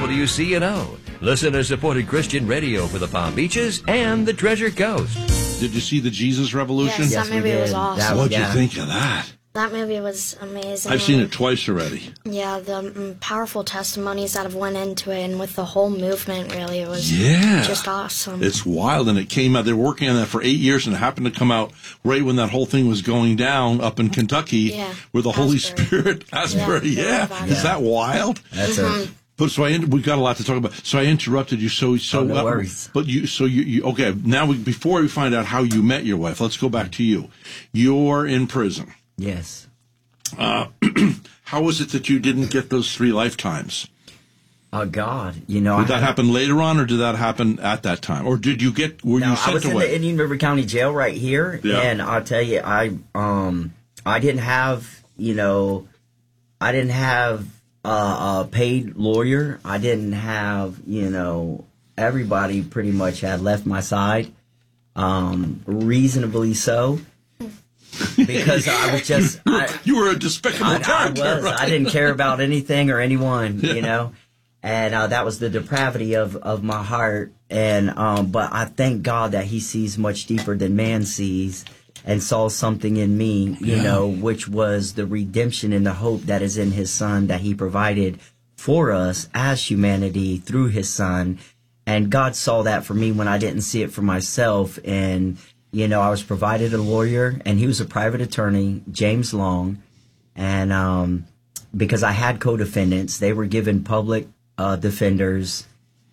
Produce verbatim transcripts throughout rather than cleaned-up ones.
W C N O, listener-supported Christian radio for the Palm Beaches and the Treasure Coast. Did you see the Jesus Revolution? Yes, Yes, that we movie did. was awesome. That- What'd yeah. you think of that? That movie was amazing. I've seen it twice already. Yeah, the um, powerful testimonies that have went into it, and with the whole movement, really, it was Yeah. just awesome. It's wild, and it came out. They were working on that for eight years, and it happened to come out right when that whole thing was going down up in Kentucky, Yeah. where the Holy Asbury. Spirit, Asbury. Yeah, Yeah, yeah. is that wild? That's Mm-hmm. a But so I in- we got a lot to talk about. So I interrupted you. So so Oh, no uh, worries. But you so you, you okay? Now we, before we find out how you met your wife, let's go back to you. You're in prison. yes. Uh, how was it that you didn't get those three lifetimes? Oh God, you know. Did I that had- happen later on, or did that happen at that time, or did you get? Were No, you I sent was in away? the Indian River County Jail right here, Yeah. and I'll tell you, I um I didn't have you know, I didn't have uh, a paid lawyer. I didn't have you know everybody pretty much had left my side, um reasonably so, because I was just I, you were a despicable I, I character. was. right? I didn't care about anything or anyone, you know, and uh, that was the depravity of, of my heart. And um, but I thank God that He sees much deeper than man sees, and saw something in me, you Yeah. know, which was the redemption and the hope that is in His Son that He provided for us as humanity through His Son. And God saw that for me when I didn't see it for myself. And you know, I was provided a lawyer, and he was a private attorney, James Long. And um, because I had co-defendants, they were given public uh, defenders,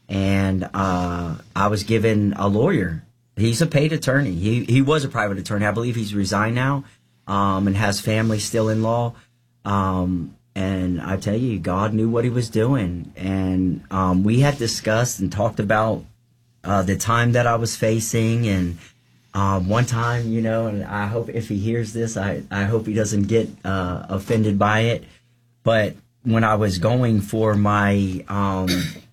and uh, I was given a lawyer. He's a paid attorney. He he was a private attorney. I believe he's resigned now, um, and has family still in law. Um, and I tell you, God knew what He was doing. And um, we had discussed and talked about uh, the time that I was facing, and Um, one time, you know, and I hope if he hears this, I, I hope he doesn't get uh, offended by it. But when I was going for my um,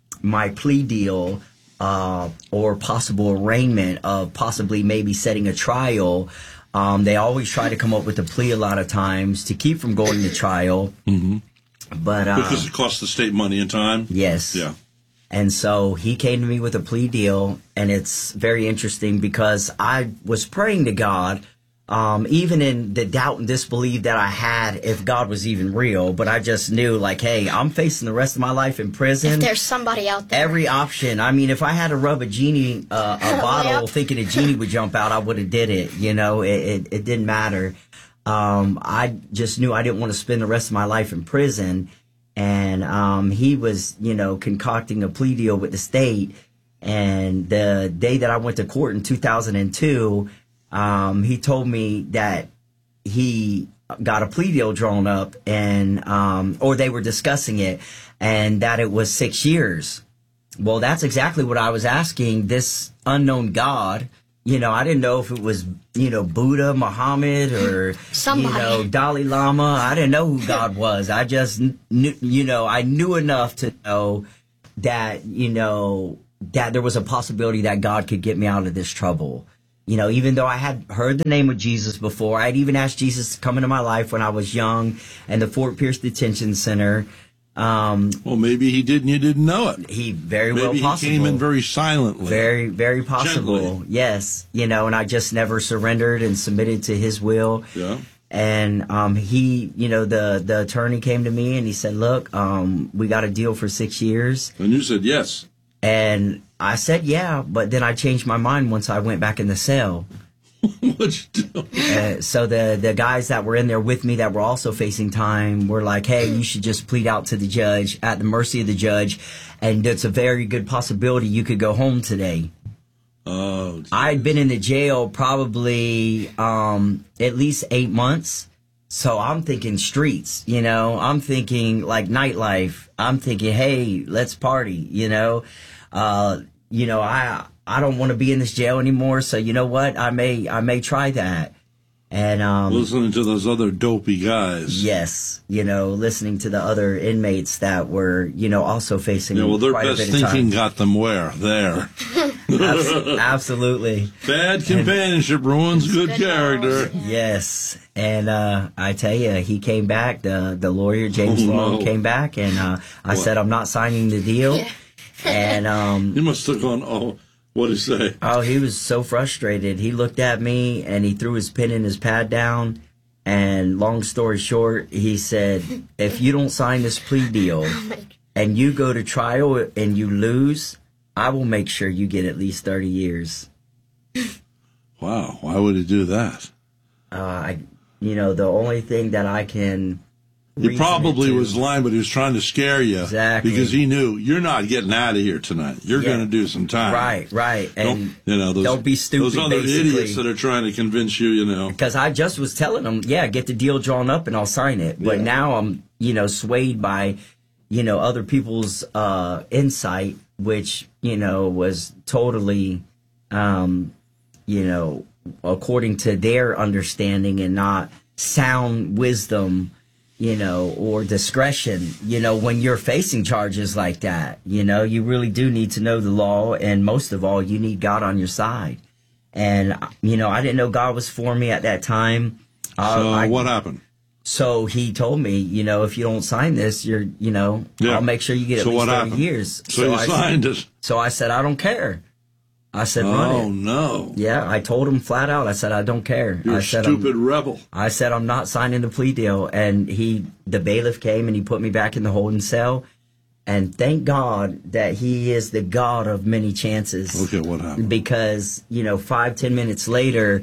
my plea deal uh, or possible arraignment of possibly maybe setting a trial, um, they always try to come up with a plea a lot of times to keep from going to trial. Mhm. But uh, Because it costs the state money and time. yes. Yeah. And so he came to me with a plea deal, and it's very interesting because I was praying to God, um, even in the doubt and disbelief that I had if God was even real. But I just knew, like, hey, I'm facing the rest of my life in prison. If there's somebody out there. Every option. I mean, if I had to rub a genie, uh, a bottle, Yep. thinking a genie would jump out, I would have did it. You know, it, it, it didn't matter. Um, I just knew I didn't want to spend the rest of my life in prison. And um, he was, you know, concocting a plea deal with the state. And the day that I went to court in two thousand two, um, he told me that he got a plea deal drawn up, and um, or they were discussing it, and that it was six years. Well, that's exactly what I was asking this unknown God. You know, I didn't know if it was, you know, Buddha, Muhammad, or, Somebody. you know, Dalai Lama. I didn't know who God was. I just knew, you know, I knew enough to know that, you know, that there was a possibility that God could get me out of this trouble. You know, even though I had heard the name of Jesus before, I'd even asked Jesus to come into my life when I was young in the Fort Pierce Detention Center. Um, Well, maybe he did and you didn't know it. he very Maybe well he possible. came in very silently. Very, very possible. Gently. Yes. You know, and I just never surrendered and submitted to his will. Yeah. And um, he, you know, the, the attorney came to me and he said, look, um, we got a deal for six years. And you said yes. And I said, yeah, but then I changed my mind once I went back in the cell. What'd you do? Uh, so the the guys that were in there with me that were also facing time were like, hey, you should just plead out to the judge at the mercy of the judge. And it's a very good possibility you could go home today. Oh, I'd been in the jail probably um, at least eight months. So I'm thinking streets, you know, I'm thinking like nightlife. I'm thinking, hey, let's party, you know, uh, you know, I, I don't want to be in this jail anymore. So you know what? I may, I may try that. And um, listening to those other dopey guys. Yes, you know, listening to the other inmates that were, you know, also facing. Yeah, well, their quite a best bit of thinking time. got them where? There. Abs- absolutely. Bad companionship ruins good Good character. knowledge. Yes, and uh, I tell you, he came back. The the lawyer James Oh, Long no. came back, and uh, I What? said, "I'm not signing the deal." Yeah. And um, He must have gone, oh, what did he say? oh, he was so frustrated. He looked at me and he threw his pen and his pad down. And long story short, he said, "If you don't sign this plea deal and you go to trial and you lose, I will make sure you get at least thirty years." Wow, why would he do that? Uh, I, you know, the only thing that I can. He reason probably it to- was lying, but he was trying to scare you. Exactly. Because he knew, you're not getting out of here tonight. You're Yeah. going to do some time. Right, right. Don't, And you know, those, don't be stupid, those other basically. idiots that are trying to convince you, you know. Because I just was telling them, yeah, get the deal drawn up and I'll sign it. But Yeah. now I'm, you know, swayed by, you know, other people's uh, insight, which, you know, was totally, um, you know, according to their understanding and not sound wisdom, you know, or discretion. You know, when you're facing charges like that, you know, you really do need to know the law. And most of all, you need God on your side. And, you know, I didn't know God was for me at that time. Uh, So I- what happened? So he told me, you know, if you don't sign this, you're, you know, Yeah. I'll make sure you get at So least what thirty happened? years. So, you I, signed it. So I said, I don't care. I said, run Oh, it. no. Yeah, I told him flat out. I said, I don't care. You're I a said, stupid I'm, rebel. I said, I'm not signing the plea deal. And he, the bailiff came and he put me back in the holding cell. And thank God that he is the God of many chances. Okay, what happened? Because, you know, five, ten minutes later,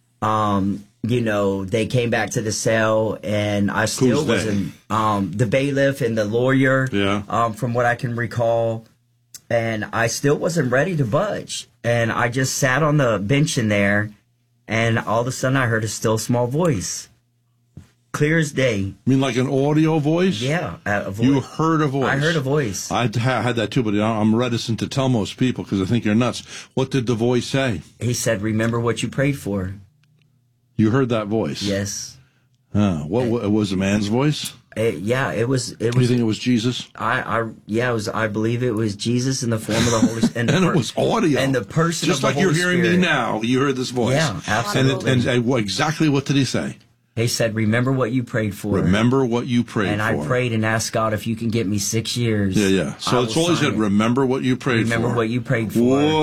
um, you know, they came back to the cell and I still Who's they? wasn't, um, the bailiff and the lawyer, Yeah. um, from what I can recall. And I still wasn't ready to budge. And I just sat on the bench in there and all of a sudden I heard a still small voice. Clear as day. You mean like an audio voice? Yeah. A voice. You heard a voice. I heard a voice. I ha- had that too, but I'm reticent to tell most people because I think you're nuts. What did the voice say? He said, remember what you prayed for. You heard that voice? Yes. Huh. What, what it was a man's voice? It, yeah, it was, it Do you was, think it was Jesus? I, I, yeah, it was, I believe it was Jesus in the form of the Holy Spirit. And it was audio. And the person Just of the like you're Holy hearing Spirit. me now, you heard this voice. Yeah, And, absolutely. it, and, and what, exactly what did he say? He said, remember what you prayed for. Remember what you prayed And for. I prayed and asked God if you can get me six years. Yeah, yeah. I So it's will always sign said, it. remember what you prayed Remember for. what you prayed for.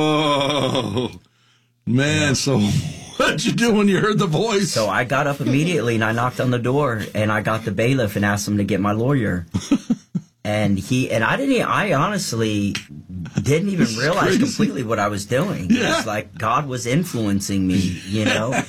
Whoa. Man, so what'd you do when you heard the voice? So I got up immediately and I knocked on the door and I got the bailiff and asked him to get my lawyer. And he, and I didn't, e- I honestly didn't even realize crazy. completely what I was doing. It Yeah. was like God was influencing me, you know?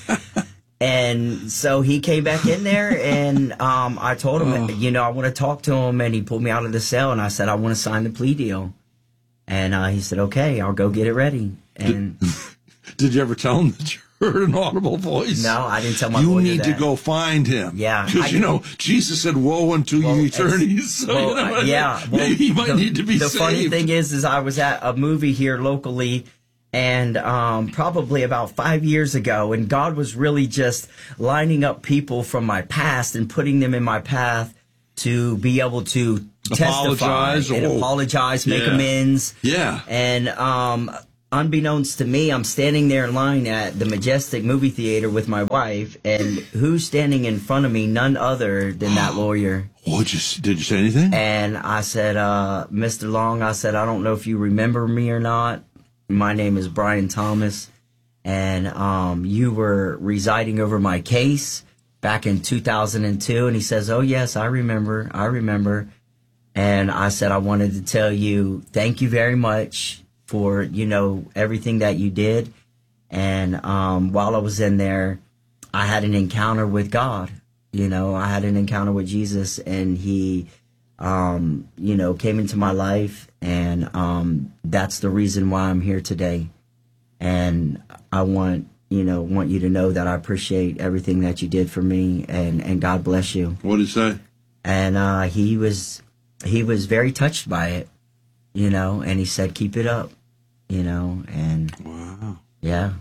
And so he came back in there and um, I told him, Oh. you know, I want to talk to him. And he pulled me out of the cell and I said, I want to sign the plea deal. And uh, he said, okay, I'll go get it ready. And Did you ever tell him that you heard an audible voice? no, I didn't tell my You lawyer need to that. go find him. Yeah, I Because, you know, didn't- Jesus said, woe unto Well, you it's- eternities. So, well, you know uh, what I mean? yeah. Well, Maybe he might the, need to be the saved. funny thing is, is I was at a movie here locally, and um, probably about five years ago, and God was really just lining up people from my past and putting them in my path to be able to Apologize, testify and oh, apologize, make yeah. amends. Yeah. And um, unbeknownst to me, I'm standing there in line at the Majestic movie theater with my wife, and who's standing in front of me? None other than that lawyer. What'd you, s- did you say anything? And I said, uh, Mister Long, I said, I don't know if you remember me or not. My name is Brian Thomas, and um, you were residing over my case back in two thousand two. And he says, oh, yes, I remember. I remember. And I said, I wanted to tell you thank you very much for, you know, everything that you did. And um, while I was in there, I had an encounter with God. You know, I had an encounter with Jesus, and he, um, you know, came into my life. And um, that's the reason why I'm here today. And I want, you know, want you to know that I appreciate everything that you did for me, and, and God bless you. What did he say? And uh, he was he was very touched by it, you know, and he said, keep it up, you know, and Wow. yeah.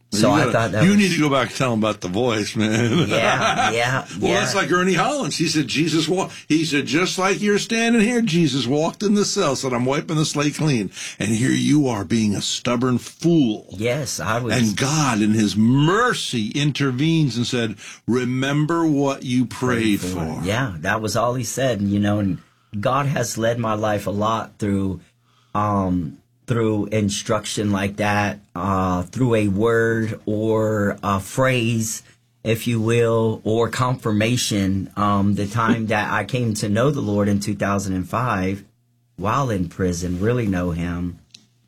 So you I gotta, thought that you was, need to go back and tell him about the voice, man. Yeah, yeah, Well, yeah. that's like Ernie Hollins. He said, Jesus walked. He said, just like you're standing here, Jesus walked in the cell, said, I'm wiping the slate clean. And here you are being a stubborn fool. Yes, I was. And God, in his mercy, intervenes and said, remember what you prayed for. Yeah, that was all he said. You know, and God has led my life a lot through, um, through instruction like that, uh, through a word or a phrase, if you will, or confirmation. Um, the time that I came to know the Lord in two thousand five, while in prison, really know him,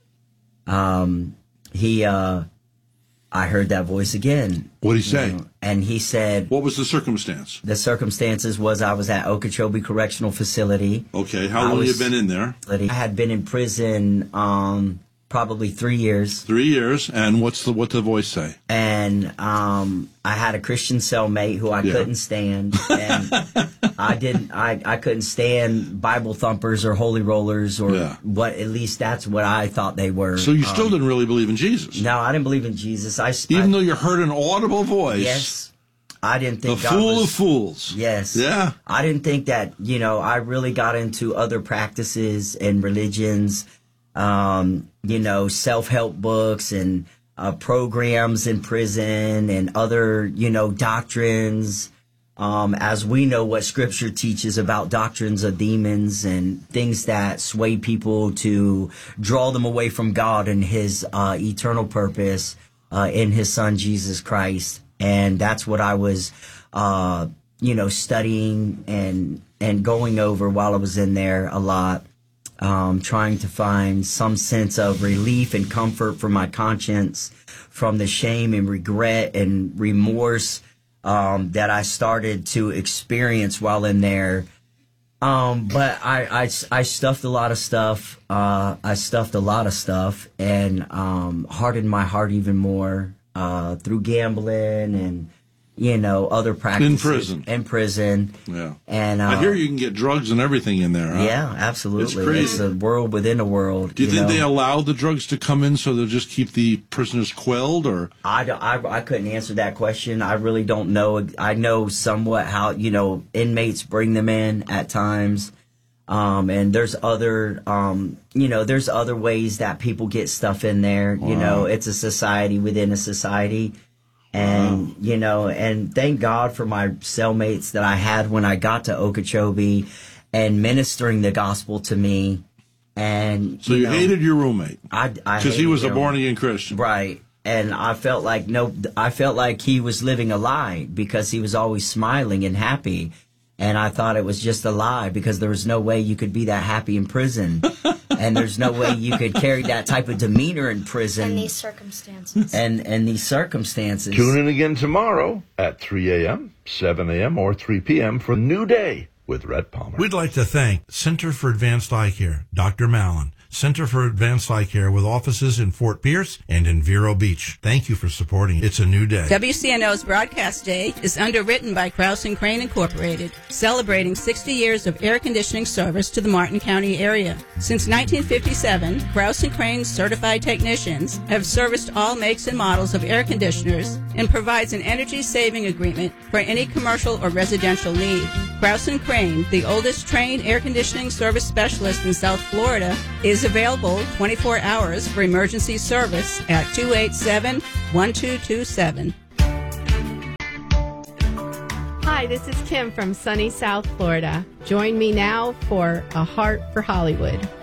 um, he, uh, I heard that voice again. What did he say? You know, and he said, What was the circumstance? the circumstances was I was at Okeechobee Correctional Facility. Okay, how I long was- have you been in there? I had been in prison um, probably three years, Three years. And what's the what the voice say? and um, I had a Christian cellmate who I Yeah. couldn't stand, and I didn't. I, I couldn't stand Bible thumpers or holy rollers or Yeah. what. At least that's what I thought they were. So you Um, still didn't really believe in Jesus, No, I didn't believe in Jesus. I even I, though you heard an audible voice. yes, I didn't The think God fool was, of fools. Yes. Yeah. I didn't think that, you know, I really got into other practices and religions, um, you know, self-help books and uh, programs in prison and other, you know, doctrines. Um, as we know what Scripture teaches about doctrines of demons and things that sway people to draw them away from God and His uh, eternal purpose uh, in His Son, Jesus Christ. And that's what I was, uh, you know, studying and and going over while I was in there a lot, um, trying to find some sense of relief and comfort for my conscience from the shame and regret and remorse um, that I started to experience while in there. Um, but I, I, I stuffed a lot of stuff. Uh, I stuffed a lot of stuff and um, hardened my heart even more uh, through gambling and, you know, other practices. In prison. In prison. Yeah. And uh, I hear you can get drugs and everything in there. Huh? Yeah, absolutely. It's crazy. a world within a world. Do you, think know? they allow the drugs to come in so they'll just keep the prisoners quelled, or? I, don't- I, I couldn't answer that question. I really don't know. I know somewhat how, you know, inmates bring them in at times. Um, and there's other, um, you know, there's other ways that people get stuff in there. You know, it's a society within a society. And, you know, and thank God for my cellmates that I had when I got to Okeechobee and ministering the gospel to me. And, So you, know, hated your roommate I, I because he hated was a him. born again Christian. Right. And I felt like no, I felt like he was living a lie because he was always smiling and happy. And I thought it was just a lie because there was no way you could be that happy in prison. And there's no way you could carry that type of demeanor in prison. In these circumstances. and, and these circumstances. Tune in again tomorrow at three a.m., seven a.m., or three p.m. for New Day with Rhett Palmer. We'd like to thank Center for Advanced Eye Care, Doctor Mallon, Center for Advanced Eye Care with offices in Fort Pierce and in Vero Beach. Thank you for supporting It's a New Day. W C N O's Broadcast Day is underwritten by Krause and Crane Incorporated, celebrating sixty years of air conditioning service to the Martin County area. Since nineteen fifty-seven, Krause and Crane's certified technicians have serviced all makes and models of air conditioners and provides an energy-saving agreement for any commercial or residential need. Krause and Crane, the oldest trained air conditioning service specialist in South Florida, is available twenty-four hours for emergency service at two eight seven, one two two seven. Hi, this is Kim from sunny South Florida. Join me now for A Heart for Hollywood.